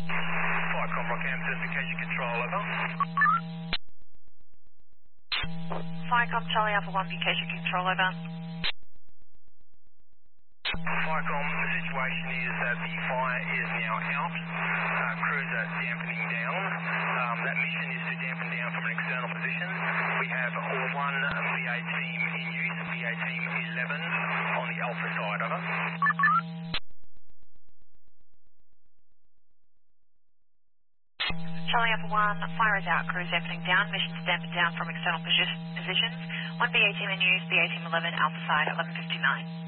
Vicom Rockhampton, Indication Control, over. Vicom Charlie Alpha 1, Indication Control, over. Vicom, the situation is that the fire is now out. Crews are dampening down. That mission is to dampen down from an external position. We have one VA team in use, VA team 11 on the Alpha side, over. Charlie Alpha 1, fire is out, crews dampening down, mission to dampen down from external positions. One VA team in use, VA team 11, Alpha side, 11:59.